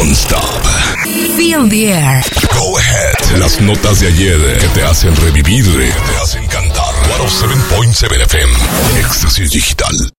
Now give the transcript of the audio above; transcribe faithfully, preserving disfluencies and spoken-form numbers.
non-stop. Feel the air. Go ahead. Las notas de ayer que te hacen revivir, que te hacen cantar. ciento siete punto siete F M. Éxtasis Digital.